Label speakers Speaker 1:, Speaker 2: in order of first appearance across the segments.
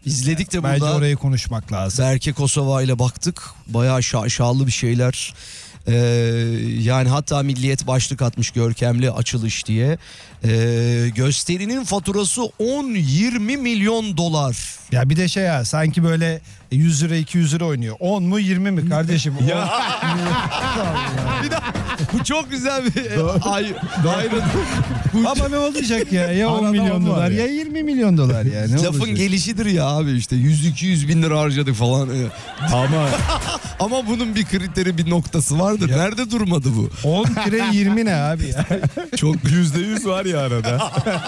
Speaker 1: İzledik de
Speaker 2: Bence
Speaker 1: burada.
Speaker 2: orayı konuşmak lazım.
Speaker 1: Berke Kosova ile baktık. Bayağı şaşalı bir şeyler. Yani hatta Milliyet başlık atmış görkemli açılış diye. Gösterinin faturası 10-20 milyon dolar.
Speaker 2: Ya bir de şey ya, sanki böyle 100 lira 200 lira oynuyor. 10 mu 20 mi kardeşim?
Speaker 1: Bir daha, bu çok güzel bir ayrı.
Speaker 2: Ama ne olacak ya 10
Speaker 3: Arada
Speaker 2: milyon
Speaker 3: on var
Speaker 2: dolar
Speaker 3: ya.
Speaker 2: ya 20 milyon dolar ya. Ne
Speaker 1: Lafın
Speaker 2: olacak?
Speaker 1: gelişidir ya abi, işte 100-200 bin lira harcadık falan.
Speaker 3: Ama
Speaker 1: Ama bunun bir kriteri, bir noktası vardır.
Speaker 2: Ya.
Speaker 1: Nerede durmadı bu?
Speaker 2: 10 kire 20 ne abi ya?
Speaker 1: Çok
Speaker 3: %100 var ya arada.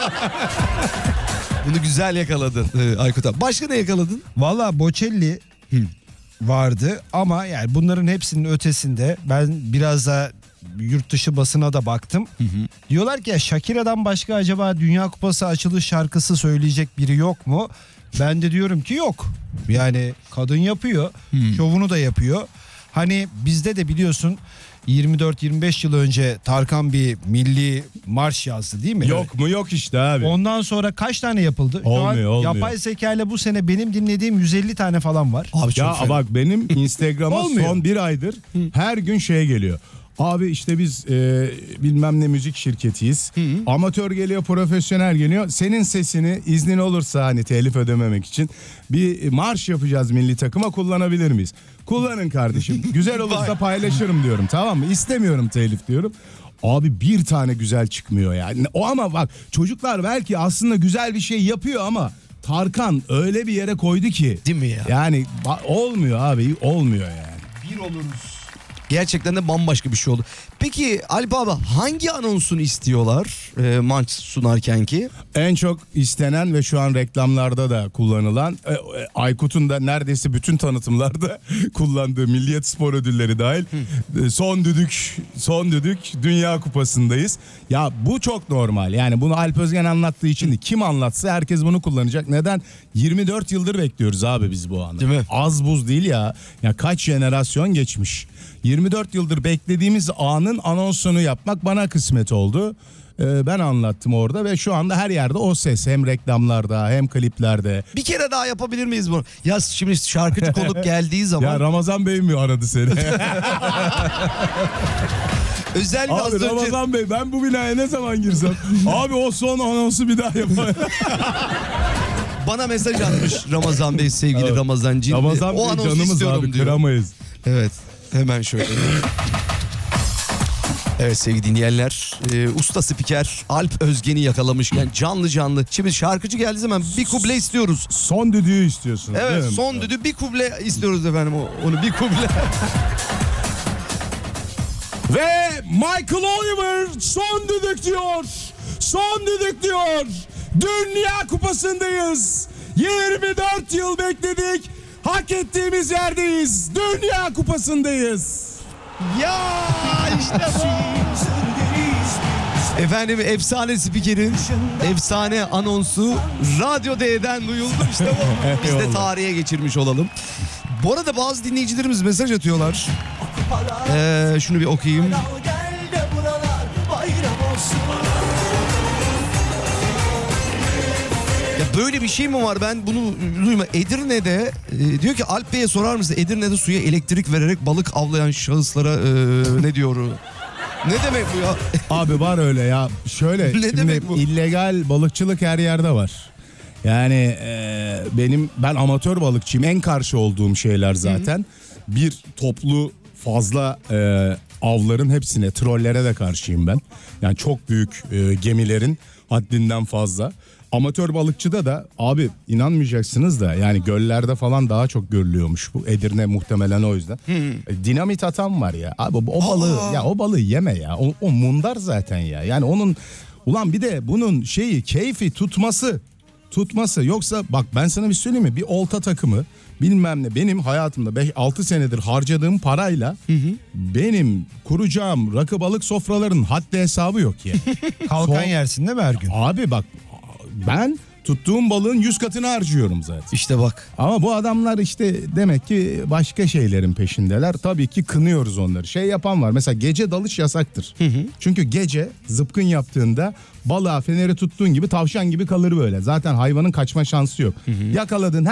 Speaker 1: bunu güzel yakaladın Aykut abi. Başka ne yakaladın?
Speaker 2: Valla Bocelli vardı ama yani bunların hepsinin ötesinde ben biraz da yurt dışı basına da baktım. Diyorlar ki ya Shakira'dan başka acaba Dünya Kupası açılış şarkısı söyleyecek biri yok mu? Ben de diyorum ki yok. Yani kadın yapıyor. Şovunu da yapıyor. Hani bizde de biliyorsun 24-25 yıl önce Tarkan bir milli marş yazdı değil mi?
Speaker 3: Yok mu yok işte abi.
Speaker 2: Ondan sonra kaç tane yapıldı? Şu an
Speaker 3: Olmuyor.
Speaker 2: yapay zeka ile bu sene benim dinlediğim 150 tane falan var.
Speaker 1: Abi çok
Speaker 3: Ya
Speaker 1: fena.
Speaker 3: bak benim Instagram'a
Speaker 2: Olmuyor.
Speaker 3: son bir aydır her gün şey geliyor. Abi işte biz bilmem ne müzik şirketiyiz. Amatör geliyor, profesyonel geliyor. Senin sesini iznin olursa hani telif ödememek için bir marş yapacağız milli takıma, kullanabilir miyiz? Kullanın kardeşim. Güzel olursa paylaşırım diyorum, tamam mı? İstemiyorum telif diyorum. Abi bir tane güzel çıkmıyor yani. O ama bak çocuklar belki aslında güzel bir şey yapıyor ama Tarkan öyle bir yere koydu ki.
Speaker 1: Değil mi ya?
Speaker 3: Yani olmuyor abi, olmuyor yani.
Speaker 2: Bir oluruz.
Speaker 1: Gerçekten de bambaşka bir şey oldu. Peki Alp abi, hangi anonsunu istiyorlar maç sunarken ki?
Speaker 3: En çok istenen ve şu an reklamlarda da kullanılan Aykut'un da neredeyse bütün tanıtımlarda kullandığı Milliyet Spor Ödülleri dahil son düdük Dünya Kupası'ndayız. Ya bu çok normal. Yani bunu Alp Özgen anlattığı için değil. Kim anlatsa herkes bunu kullanacak. Neden? 24 yıldır bekliyoruz abi biz bu anı.
Speaker 1: Değil mi?
Speaker 3: Az buz değil ya. Ya kaç jenerasyon geçmiş. 24 yıldır beklediğimiz anın anonsunu yapmak bana kısmet oldu. Ben anlattım orada ve şu anda her yerde o ses, hem reklamlarda hem kliplerde.
Speaker 1: Bir kere daha yapabilir miyiz bunu? Ya şimdi şarkıcı konuk geldiği zaman
Speaker 3: Ya Ramazan Bey mi aradı seni?
Speaker 1: özellikle az
Speaker 3: Abi
Speaker 1: önce
Speaker 3: Ramazan Bey, ben bu binaya ne zaman girsem? Abi o son anonsu bir daha yapalım.
Speaker 1: bana mesaj atmış Ramazan Bey, sevgili
Speaker 3: Evet.
Speaker 1: Ramazan Cin.
Speaker 3: Ramazan
Speaker 1: O
Speaker 3: Bey
Speaker 1: anonsu
Speaker 3: canımız
Speaker 1: istiyorum
Speaker 3: abi,
Speaker 1: diyor.
Speaker 3: kıramayız.
Speaker 1: Evet, hemen şöyle. Evet sevgili dinleyenler, usta spiker Alp Özgen'i yakalamışken canlı. Şimdi şarkıcı geldiği zaman bir kuble istiyoruz.
Speaker 3: Son düdüğü istiyorsunuz değil
Speaker 1: Evet,
Speaker 3: mi?
Speaker 1: son düdüğü bir kuble istiyoruz efendim, onu bir kuble.
Speaker 3: Ve Michael Oliver son düdük diyor. Son düdük diyor. Dünya Kupası'ndayız. 24 yıl bekledik. Hak ettiğimiz yerdeyiz. Dünya Kupası'ndayız.
Speaker 1: Ya işte bu. Efendim, efsane spikerin efsane anonsu Radyo D'den duyuldu, işte bu. Biz de
Speaker 3: Eyvallah.
Speaker 1: tarihe geçirmiş olalım. Bu arada bazı dinleyicilerimiz mesaj atıyorlar. Şunu bir okuyayım. Ya böyle bir şey mi var, ben bunu duyma. Edirne'de diyor ki Alp Bey'e sorar mısın, Edirne'de suya elektrik vererek balık avlayan şahıslara ne diyor? Ne demek bu ya?
Speaker 3: Abi var öyle ya. Şöyle
Speaker 1: Ne
Speaker 3: şimdi
Speaker 1: demek bu?
Speaker 3: illegal balıkçılık her yerde var. Yani ben amatör balıkçıyım. En karşı olduğum şeyler zaten. Bir toplu fazla avların hepsine, trollere de karşıyım ben. Yani çok büyük gemilerin haddinden fazla. Amatör balıkçıda da abi inanmayacaksınız da yani göllerde falan daha çok görülüyormuş bu. Edirne muhtemelen o yüzden. Dinamit atan var ya. Abi o balığı yeme ya. O mundar zaten ya. Yani onun ulan bir de bunun keyfi tutması. Yoksa bak ben sana bir söyleyeyim mi? Bir olta takımı bilmem ne, benim hayatımda 5-6 senedir harcadığım parayla benim kuracağım rakı balık sofralarının haddi hesabı yok ya.
Speaker 2: Kalkan yersin değil mi her gün?
Speaker 3: Abi bak ben tuttuğum balığın 100 katını harcıyorum zaten.
Speaker 1: İşte bak.
Speaker 3: Ama bu adamlar işte demek ki başka şeylerin peşindeler. Tabii ki kınıyoruz onları. Yapan var. Mesela gece dalış yasaktır. Çünkü gece zıpkın yaptığında balığa feneri tuttuğun gibi tavşan gibi kalır böyle. Zaten hayvanın kaçma şansı yok. Yakaladın